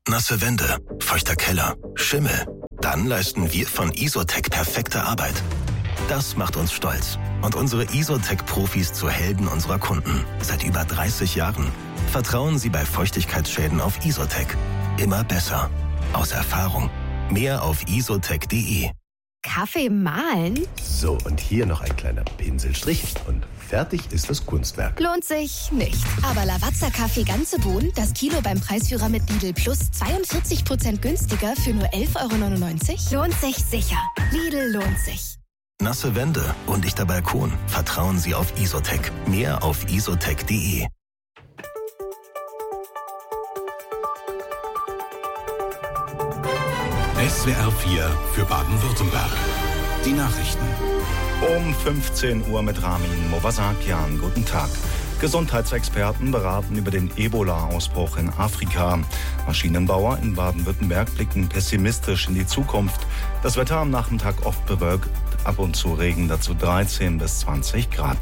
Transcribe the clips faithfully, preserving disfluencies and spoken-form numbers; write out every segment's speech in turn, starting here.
nasse Wände, feuchter Keller, Schimmel. Dann leisten wir von Isotec perfekte Arbeit. Das macht uns stolz und unsere Isotec-Profis zu Helden unserer Kunden. Seit über dreißig Jahren. Vertrauen Sie bei Feuchtigkeitsschäden auf Isotec. Immer besser. Aus Erfahrung. Mehr auf isotec punkt de. Kaffee mahlen? So, und hier noch ein kleiner Pinselstrich und fertig ist das Kunstwerk. Lohnt sich nicht. Aber Lavazza-Kaffee ganze Bohnen, das Kilo beim Preisführer mit Lidl Plus zweiundvierzig Prozent günstiger für nur elf Euro neunundneunzig? Lohnt sich sicher. Lidl lohnt sich. Nasse Wände, undichter Balkon. Vertrauen Sie auf Isotec. Mehr auf isotec punkt de. S W R vier für Baden-Württemberg. Die Nachrichten. Um fünfzehn Uhr mit Ramin Movasakian. Guten Tag. Gesundheitsexperten beraten über den Ebola-Ausbruch in Afrika. Maschinenbauer in Baden-Württemberg blicken pessimistisch in die Zukunft. Das Wetter am Nachmittag oft bewölkt, ab und zu Regen, dazu dreizehn bis zwanzig Grad.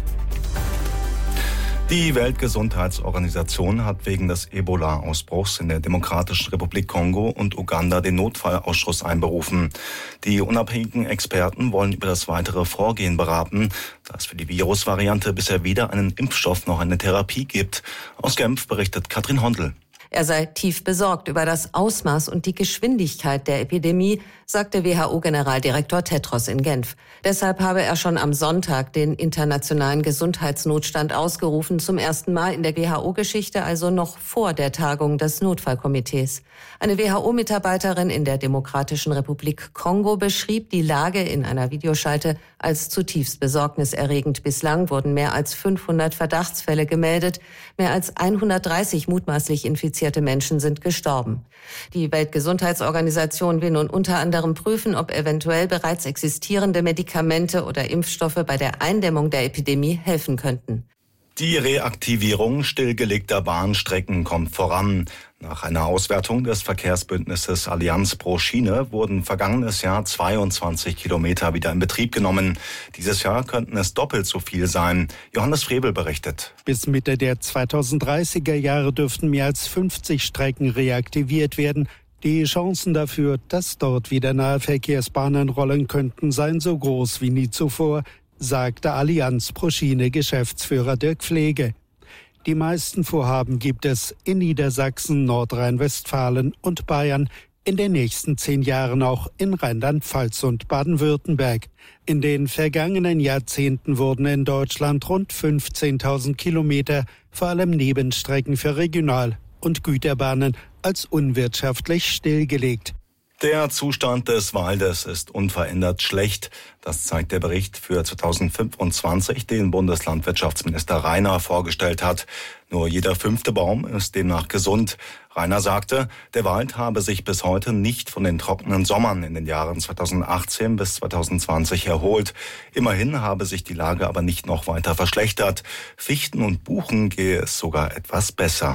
Die Weltgesundheitsorganisation hat wegen des Ebola-Ausbruchs in der Demokratischen Republik Kongo und Uganda den Notfallausschuss einberufen. Die unabhängigen Experten wollen über das weitere Vorgehen beraten, da es für die Virusvariante bisher weder einen Impfstoff noch eine Therapie gibt. Aus Genf berichtet Katrin Hondl. Er sei tief besorgt über das Ausmaß und die Geschwindigkeit der Epidemie, sagte W H O-Generaldirektor Tedros in Genf. Deshalb habe er schon am Sonntag den internationalen Gesundheitsnotstand ausgerufen, zum ersten Mal in der W H O-Geschichte, also noch vor der Tagung des Notfallkomitees. Eine W H O-Mitarbeiterin in der Demokratischen Republik Kongo beschrieb die Lage in einer Videoschalte als zutiefst besorgniserregend. Bislang wurden mehr als fünfhundert Verdachtsfälle gemeldet, mehr als hundertdreißig mutmaßlich infizierte Menschen sind gestorben. Die Weltgesundheitsorganisation will nun unter anderem prüfen, ob eventuell bereits existierende Medikamente oder Impfstoffe bei der Eindämmung der Epidemie helfen könnten. Die Reaktivierung stillgelegter Bahnstrecken kommt voran. Nach einer Auswertung des Verkehrsbündnisses Allianz pro Schiene wurden vergangenes Jahr zweiundzwanzig Kilometer wieder in Betrieb genommen. Dieses Jahr könnten es doppelt so viel sein. Johannes Frebel berichtet. Bis Mitte der zweitausenddreißiger Jahre dürften mehr als fünfzig Strecken reaktiviert werden. Die Chancen dafür, dass dort wieder Nahverkehrsbahnen rollen könnten, seien so groß wie nie zuvor, sagte Allianz pro Schiene Geschäftsführer Dirk Pflege. Die meisten Vorhaben gibt es in Niedersachsen, Nordrhein-Westfalen und Bayern, in den nächsten zehn Jahren auch in Rheinland-Pfalz und Baden-Württemberg. In den vergangenen Jahrzehnten wurden in Deutschland rund fünfzehntausend Kilometer, vor allem Nebenstrecken für Regional- und Güterbahnen, als unwirtschaftlich stillgelegt. Der Zustand des Waldes ist unverändert schlecht. Das zeigt der Bericht für zweitausendfünfundzwanzig, den Bundeslandwirtschaftsminister Rainer vorgestellt hat. Nur jeder fünfte Baum ist demnach gesund. Rainer sagte, der Wald habe sich bis heute nicht von den trockenen Sommern in den Jahren zweitausendachtzehn bis zweitausendzwanzig erholt. Immerhin habe sich die Lage aber nicht noch weiter verschlechtert. Fichten und Buchen gehe es sogar etwas besser.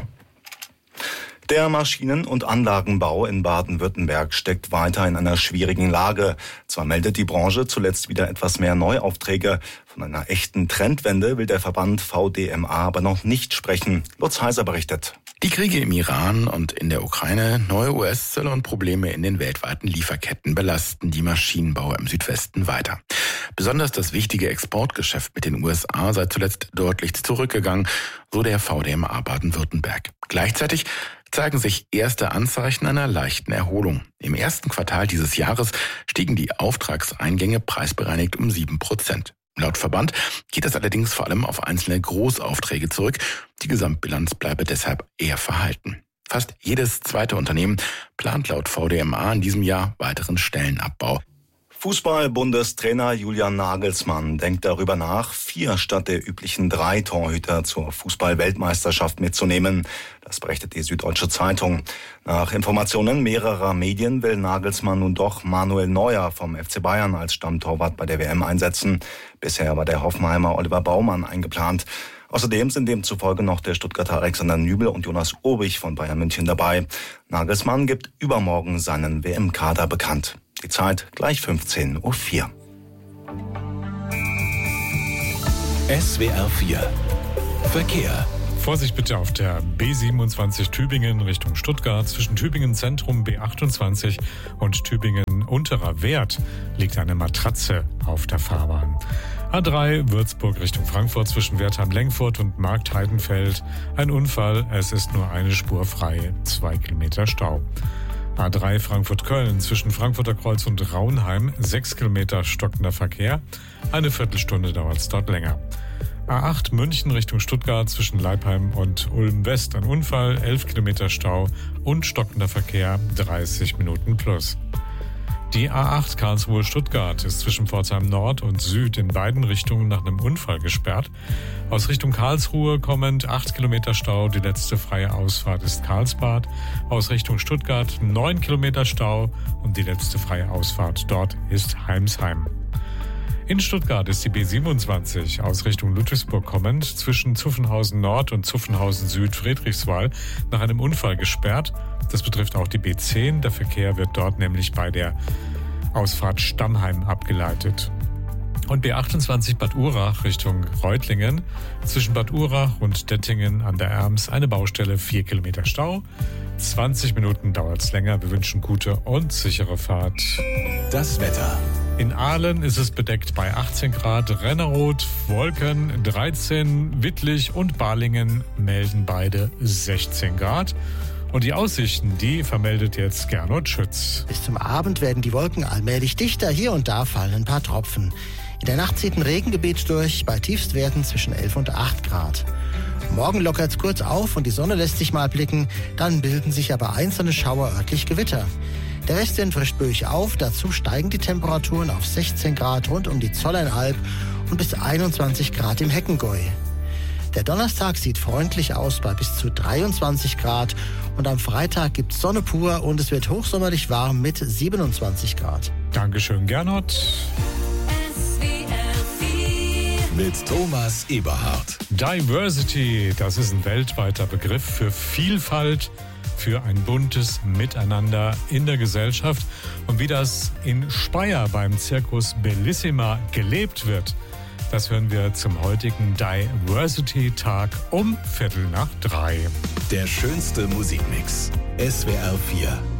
Der Maschinen- und Anlagenbau in Baden-Württemberg steckt weiter in einer schwierigen Lage. Zwar meldet die Branche zuletzt wieder etwas mehr Neuaufträge. Von einer echten Trendwende will der Verband V D M A aber noch nicht sprechen. Lutz Heiser berichtet. Die Kriege im Iran und in der Ukraine, neue U S-Zölle und Probleme in den weltweiten Lieferketten belasten die Maschinenbauer im Südwesten weiter. Besonders das wichtige Exportgeschäft mit den U S A sei zuletzt deutlich zurückgegangen, so der V D M A Baden-Württemberg. Gleichzeitig zeigen sich erste Anzeichen einer leichten Erholung. Im ersten Quartal dieses Jahres stiegen die Auftragseingänge preisbereinigt um sieben Prozent. Laut Verband geht es allerdings vor allem auf einzelne Großaufträge zurück. Die Gesamtbilanz bleibe deshalb eher verhalten. Fast jedes zweite Unternehmen plant laut V D M A in diesem Jahr weiteren Stellenabbau. Fußball-Bundestrainer Julian Nagelsmann denkt darüber nach, vier statt der üblichen drei Torhüter zur Fußball-Weltmeisterschaft mitzunehmen. Das berichtet die Süddeutsche Zeitung. Nach Informationen mehrerer Medien will Nagelsmann nun doch Manuel Neuer vom F C Bayern als Stammtorwart bei der W M einsetzen. Bisher war der Hoffenheimer Oliver Baumann eingeplant. Außerdem sind demzufolge noch der Stuttgarter Alexander Nübel und Jonas Urbich von Bayern München dabei. Nagelsmann gibt übermorgen seinen W M-Kader bekannt. Die Zeit gleich fünfzehn Uhr vier. S W R vier Verkehr. Vorsicht bitte auf der B siebenundzwanzig Tübingen Richtung Stuttgart. Zwischen Tübingen Zentrum B achtundzwanzig und Tübingen Unterer Wert liegt eine Matratze auf der Fahrbahn. A drei Würzburg Richtung Frankfurt zwischen Wertheim-Lengfurt und Marktheidenfeld. Ein Unfall, es ist nur eine Spur frei, zwei Kilometer Stau. A drei Frankfurt-Köln zwischen Frankfurter Kreuz und Raunheim, sechs Kilometer stockender Verkehr. Eine Viertelstunde dauert es dort länger. A acht München Richtung Stuttgart zwischen Leipheim und Ulm-West, ein Unfall, elf Kilometer Stau und stockender Verkehr, dreißig Minuten plus. Die A acht Karlsruhe-Stuttgart ist zwischen Pforzheim Nord und Süd in beiden Richtungen nach einem Unfall gesperrt. Aus Richtung Karlsruhe kommend acht Kilometer Stau, die letzte freie Ausfahrt ist Karlsbad. Aus Richtung Stuttgart neun Kilometer Stau und die letzte freie Ausfahrt dort ist Heimsheim. In Stuttgart ist die B siebenundzwanzig aus Richtung Ludwigsburg kommend zwischen Zuffenhausen Nord und Zuffenhausen Süd Friedrichswald nach einem Unfall gesperrt. Das betrifft auch die B zehn. Der Verkehr wird dort nämlich bei der Ausfahrt Stammheim abgeleitet. Und B achtundzwanzig Bad Urach Richtung Reutlingen. Zwischen Bad Urach und Dettingen an der Erms eine Baustelle, vier Kilometer Stau. zwanzig Minuten dauert es länger. Wir wünschen gute und sichere Fahrt. Das Wetter. In Aalen ist es bedeckt bei achtzehn Grad, Rennerod, Wolken dreizehn, Wittlich und Balingen melden beide sechzehn Grad. Und die Aussichten, die vermeldet jetzt Gernot Schütz. Bis zum Abend werden die Wolken allmählich dichter, hier und da fallen ein paar Tropfen. In der Nacht zieht ein Regengebiet durch, bei Tiefstwerten zwischen elf und acht Grad. Morgen lockert es kurz auf und die Sonne lässt sich mal blicken, dann bilden sich aber einzelne Schauer örtlich Gewitter. Der Westwind frischt böig auf, dazu steigen die Temperaturen auf sechzehn Grad rund um die Zollernalb und bis einundzwanzig Grad im Heckengäu. Der Donnerstag sieht freundlich aus bei bis zu dreiundzwanzig Grad und am Freitag gibt's Sonne pur und es wird hochsommerlich warm mit siebenundzwanzig Grad. Dankeschön, Gernot. Mit Thomas Eberhardt. Diversity, das ist ein weltweiter Begriff für Vielfalt, für ein buntes Miteinander in der Gesellschaft. Und wie das in Speyer beim Circus Bellissima gelebt wird, das hören wir zum heutigen Diversity-Tag um Viertel nach drei. Der schönste Musikmix. S W R vier.